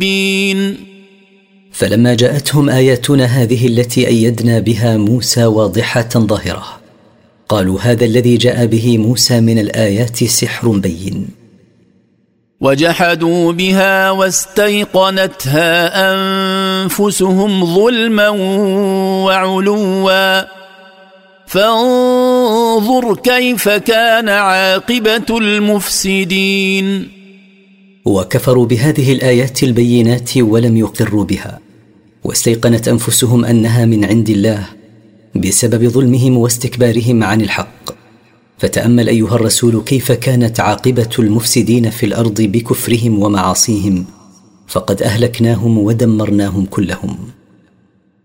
فلما جاءتهم آياتنا هذه التي أيدنا بها موسى واضحة ظاهرة، قالوا هذا الذي جاء به موسى من الآيات سحر بين. وجحدوا بها واستيقنتها أنفسهم ظلما وعلوا فانظر كيف كان عاقبة المفسدين. وكفروا بهذه الآيات البينات ولم يقروا بها، واستيقنت أنفسهم أنها من عند الله بسبب ظلمهم واستكبارهم عن الحق. فتأمل أيها الرسول كيف كانت عاقبة المفسدين في الأرض بكفرهم ومعاصيهم، فقد أهلكناهم ودمرناهم كلهم.